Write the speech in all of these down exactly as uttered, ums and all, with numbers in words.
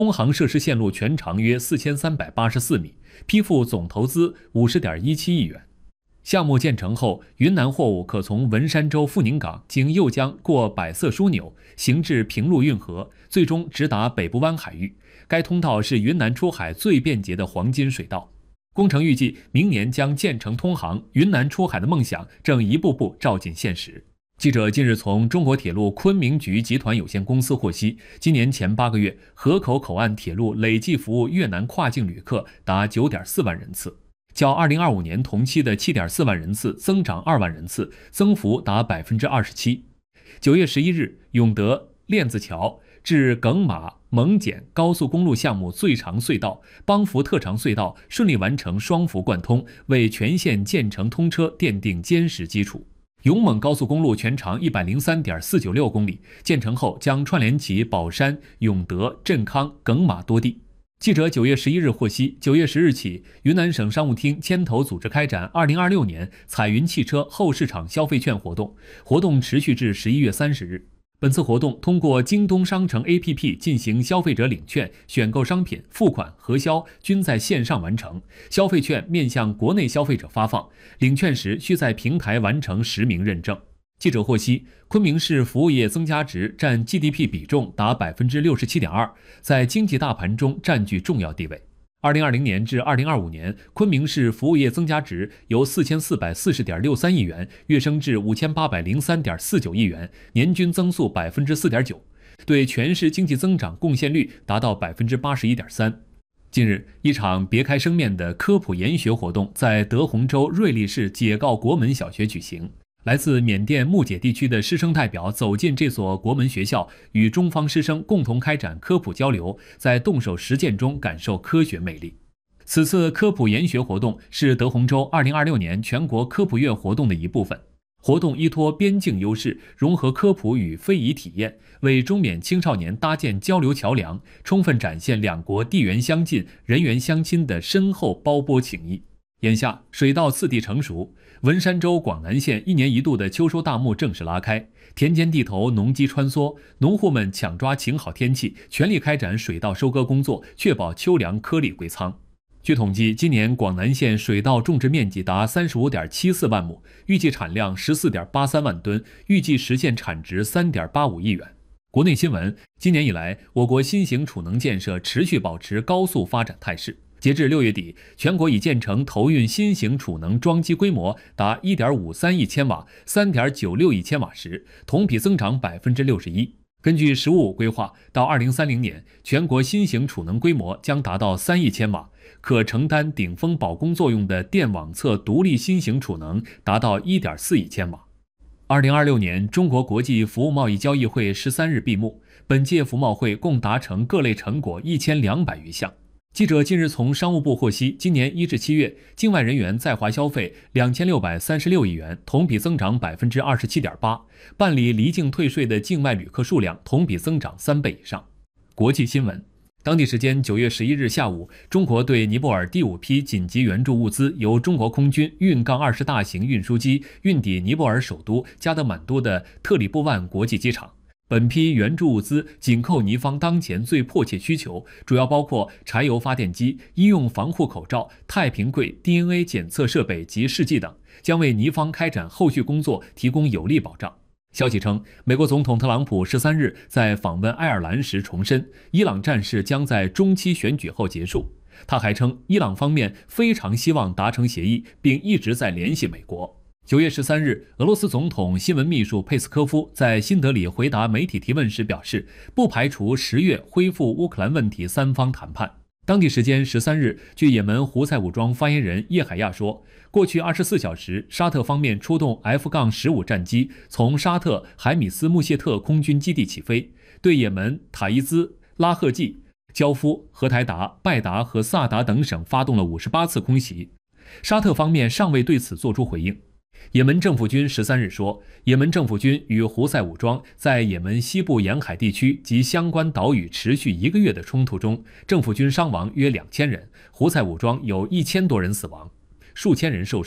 东航设施线路全长约四千三百八十四米，批复总投资五十点一七亿元。项目建成后，云南货物可从文山州富宁港经右江过百色枢纽，行至平陆运河，最终直达北部湾海域。该通道是云南出海最便捷的黄金水道。工程预计明年将建成通航，云南出海的梦想正一步步照进现实。记者近日从中国铁路昆明局集团有限公司获悉，今年前八个月，河口口岸铁路累计服务越南跨境旅客达 九点四万人次，较二零二五年同期的 七点四万人次增长二万人次，增幅达 百分之二十七。九月十一日，永德链子桥至耿马蒙简高速公路项目最长隧道邦福特长隧道顺利完成双幅贯通，为全线建成通车奠定坚实基础。勇猛高速公路全长 一百零三点四九六公里，建成后将串联起宝山、永德、镇康、耿马多地。记者九月十一日获悉，九月十日起，云南省商务厅牵头组织开展二零二六年彩云汽车后市场消费券活动，活动持续至十一月三十日。本次活动通过京东商城 A P P 进行消费者领券、选购商品、付款、核销均在线上完成。消费券面向国内消费者发放，领券时需在平台完成实名认证。记者获悉，昆明市服务业增加值占 G D P 比重达 百分之六十七点二， 在经济大盘中占据重要地位。二零二零年至二零二五年，昆明市服务业增加值由 四千四百四十点六三亿元跃升至 五千八百零三点四九亿元，年均增速 百分之四点九， 对全市经济增长贡献率达到 百分之八十一点三。近日，一场别开生面的科普研学活动在德宏州瑞丽市解告国门小学举行。来自缅甸木姐地区的师生代表走进这所国门学校，与中方师生共同开展科普交流，在动手实践中感受科学魅力。此次科普研学活动是德宏州二零二六年全国科普月活动的一部分。活动依托边境优势，融合科普与非遗体验，为中缅青少年搭建交流桥梁，充分展现两国地缘相近、人缘相亲的深厚胞钵情谊。眼下水稻次第成熟，文山州广南县一年一度的秋收大幕正式拉开，田间地头农机穿梭，农户们抢抓晴好天气，全力开展水稻收割工作，确保秋粮颗粒归仓。据统计，今年广南县水稻种植面积达 三十五点七四万亩，预计产量 十四点八三万吨，预计实现产值 三点八五亿元。国内新闻，今年以来，我国新型储能建设持续保持高速发展态势。截至六月底，全国已建成投运新型储能装机规模达 一点五三亿千瓦、三点九六亿千瓦时，同比增长 百分之六十一。根据“十五五”规划，到二零三零年，全国新型储能规模将达到三亿千瓦，可承担顶峰保供作用的电网测独立新型储能达到 一点四亿千瓦。二零二六年中国国际服务贸易交易会十三日闭幕，本届服贸会共达成各类成果一千两百余项。记者近日从商务部获悉，今年一至七月，境外人员在华消费两千六百三十六亿元，同比增长 百分之二十七点八， 办理离境退税的境外旅客数量同比增长三倍以上。国际新闻，当地时间九月十一日下午，中国对尼泊尔第五批紧急援助物资由中国空军运杠二十大型运输机运抵尼泊尔首都加德满都的特里布万国际机场。本批援助物资紧扣尼方当前最迫切需求，主要包括柴油发电机、医用防护口罩、太平柜、D N A 检测设备及试剂等，将为尼方开展后续工作提供有力保障。消息称，美国总统特朗普十三日在访问爱尔兰时重申，伊朗战事将在中期选举后结束。他还称，伊朗方面非常希望达成协议，并一直在联系美国。九月十三日，俄罗斯总统新闻秘书佩斯科夫在新德里回答媒体提问时表示，不排除十月恢复乌克兰问题三方谈判。当地时间十三日，据也门胡塞武装发言人叶海亚说，过去二十四小时，沙特方面出动 F 十五 战机从沙特海米斯穆谢特空军基地起飞，对也门塔伊兹、拉赫季、焦夫、荷台达、拜达和萨达等省发动了五十八次空袭。沙特方面尚未对此作出回应。也门政府军十三日说，也门政府军与胡塞武装在也门西部沿海地区及相关岛屿持续一个月的冲突中，政府军伤亡约两千人，胡塞武装有一千多人死亡，数千人受伤，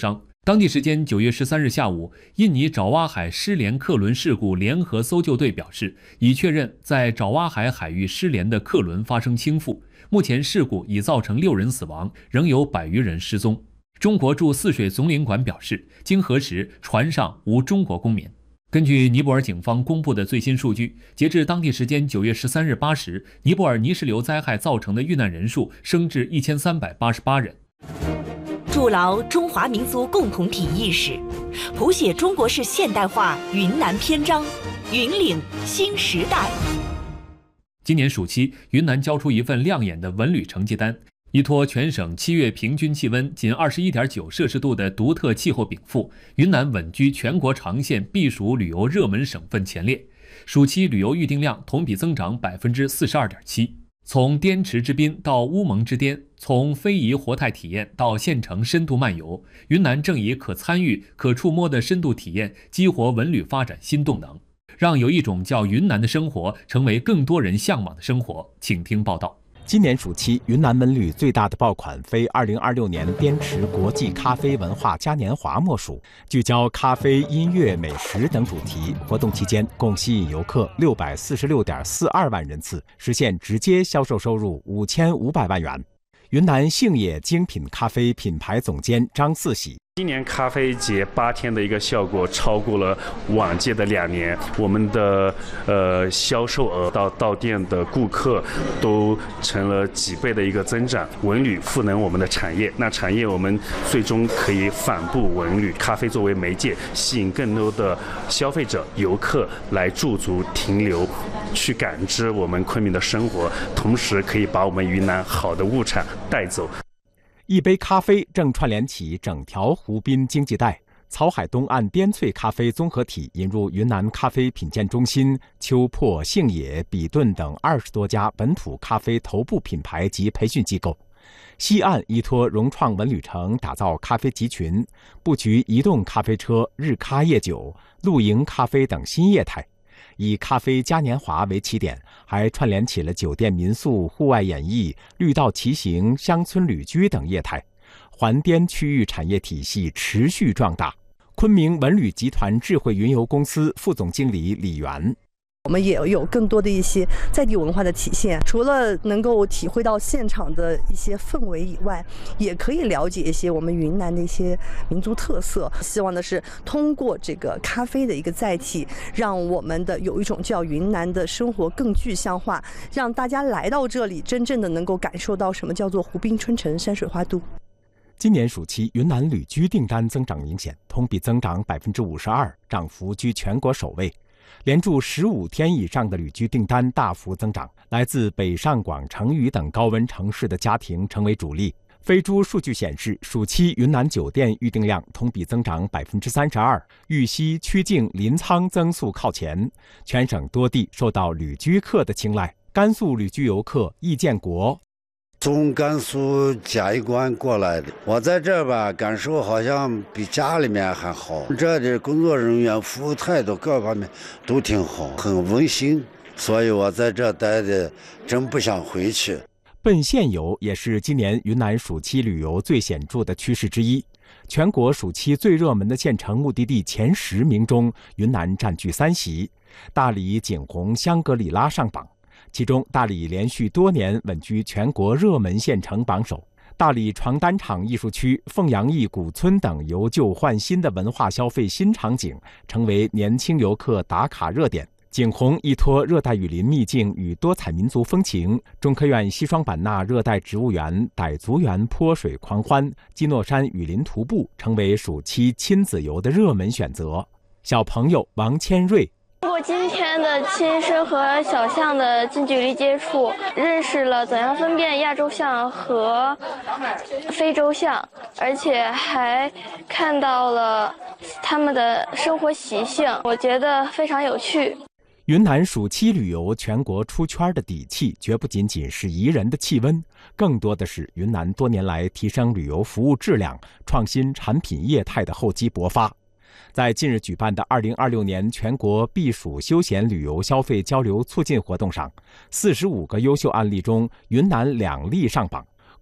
当地时间九月十三日下午，印尼爪哇海失联客轮事故联合搜救队表示，已确认在爪哇海海域失联的客轮发生倾覆，目前事故已造成六人死亡，仍有百余人失踪。中国驻泗水总领馆表示，经核实，船上无中国公民。根据尼泊尔警方公布的最新数据，截至当地时间九月十三日八时，尼泊尔泥石流灾害造成的遇难人数升至一千三百八十八人。 筑牢中华民族共同体意识，谱写中国式现代化云南篇章，云岭新时代。 今年暑期，云南交出一份亮眼的文旅成绩单。依托全省七月平均气温仅 二十一点九 摄氏度的独特气候禀赋，云南稳居全国长线避暑旅游热门省份前列。暑期旅游预订量同比增长 百分之四十二点七。从滇池之滨到乌蒙之巅，从非遗活态体验到县城深度漫游，云南正以可参与、可触摸的深度体验激活文旅发展新动能，让有一种叫云南的生活成为更多人向往的生活。请听报道。 今年暑期，云南文旅最大的爆款非二零二六年滇池国际咖啡文化嘉年华莫属。聚焦咖啡、音乐、美食等主题，活动期间共吸引游客六百四十六点四二万人次，实现直接销售收入五千五百万元。云南杏野精品咖啡品牌总监张四喜。 今年咖啡节八天的一个效果超过了往届的两年，我们的呃销售额到到店的顾客都成了几倍的一个增长。文旅赋能我们的产业，那产业我们最终可以反哺文旅，咖啡作为媒介，吸引更多的消费者、游客来驻足停留，去感知我们昆明的生活，同时可以把我们云南好的物产带走。 一杯咖啡正串联起整条湖滨经济带。草海东岸滇萃咖啡综合体引入云南咖啡品鉴中心、秋珀、杏野、比顿等二十多家本土咖啡头部品牌及培训机构。西岸依托融创文旅城打造咖啡集群，布局移动咖啡车、日咖夜酒、露营咖啡等新业态。以咖啡嘉年华为起点，还串联起了酒店民宿、户外演艺、绿道骑行、乡村旅居等业态，环滇区域产业体系持续壮大。昆明文旅集团智慧云游公司副总经理李源。 我们也有更多的一些在地文化的体现，除了能够体会到现场的一些氛围以外，也可以了解一些我们云南的一些民族特色。希望的是通过这个咖啡的一个载体，让我们的有一种叫云南的生活更具象化，让大家来到这里真正的能够感受到什么叫做湖滨春城、山水花都。 今年暑期，云南旅居订单增长明显，同比增长 百分之五十二， 涨幅居全国首位。连住十五天以上的旅居订单大幅增长，来自北上广、成渝等高温城市的家庭成为主力。飞猪数据显示，暑期云南酒店预订量同比增长 百分之三十二， 玉溪、曲靖、临沧增速靠前，全省多地受到旅居客的青睐。甘肃旅居游客易建国。 从甘肃嘉峪关过来的，我在这儿吧，感受好像比家里面还好。这的工作人员服务态度各方面都挺好，很温馨，所以我在这待的真不想回去。 奔现游也是今年云南暑期旅游最显著的趋势之一。全国暑期最热门的县城目的地前十名中，云南占据三席，大理、景洪、香格里拉上榜。其中，大理连续多年稳居全国热门县城榜首。大理床单厂艺术区、凤阳驿古村等由旧换新的文化消费新场景，成为年轻游客打卡热点。景洪依托热带雨林秘境与多彩民族风情，中科院西双版纳热带植物园、傣族园泼水狂欢、基诺山雨林徒步成为暑期亲子游的热门选择。小朋友王千瑞。 通过今天的亲身和小象的近距离接触，认识了怎样分辨亚洲象和非洲象，而且还看到了他们的生活习性，我觉得非常有趣。 云南暑期旅游全国出圈的底气，绝不仅仅是宜人的气温，更多的是云南多年来提升旅游服务质量、创新产品业态的厚积薄发。在近日举办的二零二六年全国避暑休闲旅游消费交流促进活动上，四十五个优秀案例中，云南两例上榜。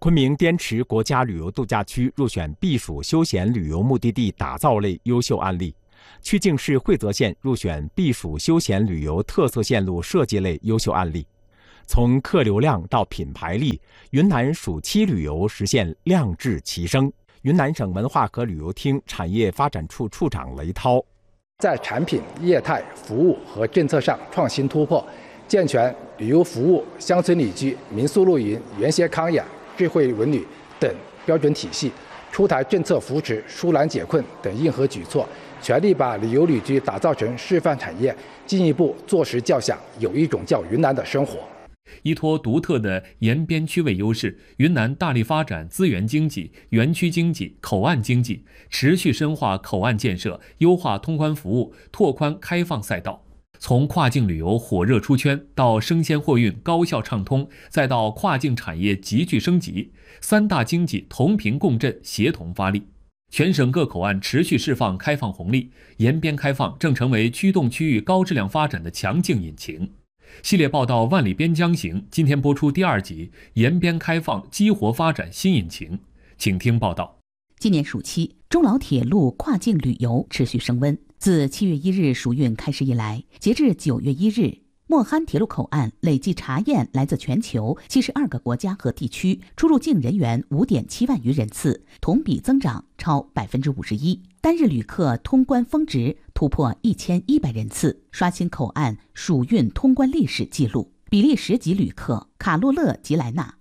昆明滇池国家旅游度假区入选避暑休闲旅游目的地打造类优秀案例，曲靖市惠泽县入选避暑休闲旅游特色线路设计类优秀案例。从客流量到品牌力，云南暑期旅游实现量质齐升。云南省文化和旅游厅产业发展处处长雷涛， 在产品、业态、服务和政策上创新突破，健全旅游服务、乡村旅居、民宿露营、园歇康养、智慧文旅等标准体系，出台政策扶持、疏难解困等硬核举措，全力把旅游旅居打造成示范产业，进一步坐实叫响，有一种叫云南的生活。 依托独特的沿边区位优势，云南大力发展资源经济、园区经济、口岸经济，持续深化口岸建设，优化通关服务，拓宽开放赛道。从跨境旅游火热出圈到生鲜货运高效畅通，再到跨境产业急剧升级，三大经济同频共振，协同发力。全省各口岸持续释放开放红利，沿边开放正成为驱动区域高质量发展的强劲引擎。系列报道《万里边疆行》今天播出第二集，沿边开放激活发展新引擎，请听报道。 今年暑期，中老铁路跨境旅游持续升温。自七月一日暑运开始以来，截至九月一日，莫憨铁路口岸累计查验来自全球七十二个国家和地区出入境人员五点七万余人次，同比增长超百分之五十一。单日旅客通关峰值突破一千一百人次，刷新口岸暑运通关历史记录。比利时籍旅客卡洛勒·吉莱纳。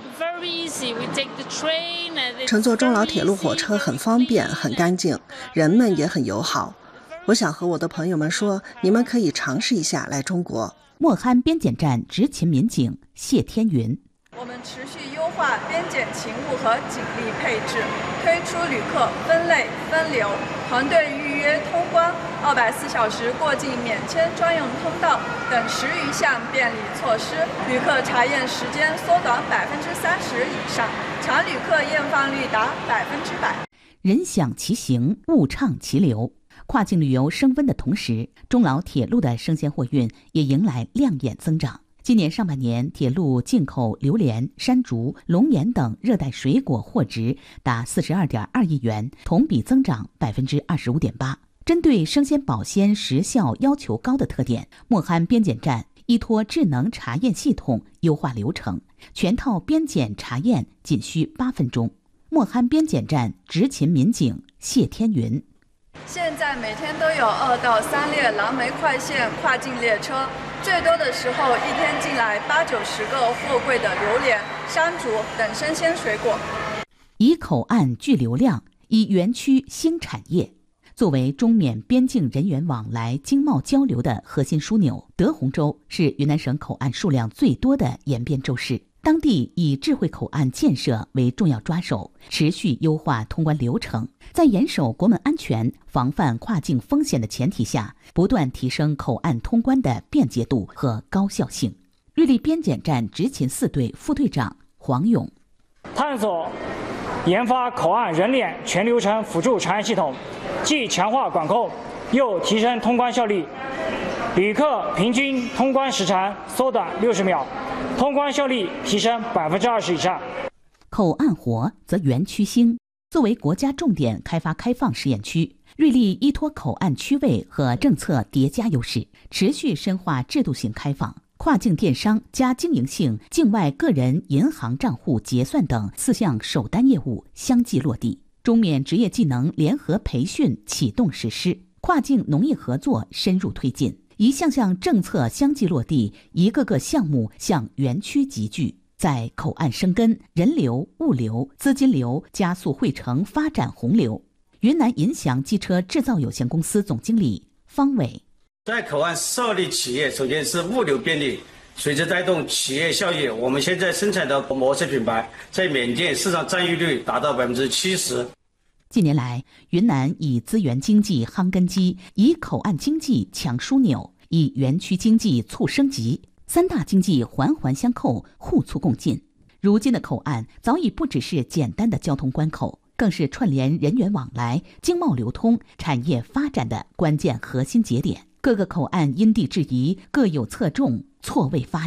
乘坐中老铁路火车很方便、很干净，人们也很友好。我想和我的朋友们说，你们可以尝试一下来中国。 莫憨边检站执勤民警谢天云。 我们持续优化边检勤务和警力配置，推出旅客分类分流、团队预约通关、二百四小时过境免签专用通道等十余项便利措施，旅客查验时间缩短百分之三十以上，常旅客验放率达百分之百。 人享其行，物畅其流。跨境旅游升温的同时，中老铁路的生鲜货运也迎来亮眼增长。今年上半年，铁路进口榴莲、山竹、龙眼等热带水果货值达四十二点二亿元，同比增长百分之二十五点八。针对生鲜保鲜时效要求高的特点，莫憨边检站依托智能查验系统优化流程，全套边检查验仅需八分钟。莫憨边检站执勤民警谢天云。 现在每天都有二到三列蓝莓快线跨境列车，最多的时候一天进来八九十个货柜的榴莲、山竹等生鲜水果。 以口岸聚流量，以园区兴产业。作为中缅边境人员往来、经贸交流的核心枢纽，德宏州是云南省口岸数量最多的沿边州市。当地以智慧口岸建设为重要抓手，持续优化通关流程，在严守国门安全、防范跨境风险的前提下，不断提升口岸通关的便捷度和高效性。瑞丽边检站执勤四队副队长黄勇： 探索研发口岸人脸全流程辅助查验系统，既强化管控，又提升通关效率。旅客平均通关时长缩短六十秒，通关效率提升百分之二十以上。 口岸活则园区兴。作为国家重点开发开放试验区，瑞丽依托口岸区位和政策叠加优势，持续深化制度性开放。跨境电商加经营性境外个人银行账户结算等四项首单业务相继落地。中缅职业技能联合培训启动实施，跨境农业合作深入推进。一项项政策相继落地，一个个项目向园区集聚，在口岸生根，人流、物流、资金流加速汇成发展洪流。云南银翔机车制造有限公司总经理方伟： 在口岸设立企业，首先是物流便利，随之带动企业效益。我们现在生产的模式品牌在缅甸市场占有率达到百分之七十。 近年来，云南以资源经济夯根基，以口岸经济强枢纽，以园区经济促升级，三大经济环环相扣，互促共进。如今的口岸早已不只是简单的交通关口，更是串联人员往来、经贸流通、产业发展的关键核心节点。各个口岸因地制宜，各有侧重，错位发展。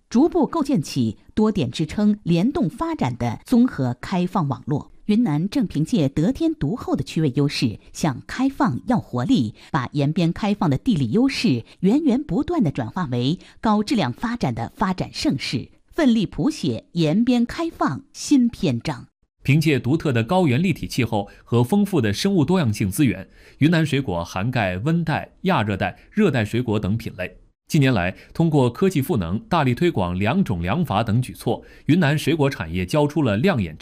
逐步构建起多点支撑、联动发展的综合开放网络。云南正凭借得天独厚的区位优势，向开放要活力，把延边开放的地理优势源源不断地转化为高质量发展的发展盛世，奋力谱写延边开放新篇章。 凭借独特的高原立体气候和丰富的生物多样性资源，云南水果涵盖温带、亚热带、热带水果等品类。近年来，通过科技赋能、大力推广两种粮法等举措，云南水果产业交出了亮眼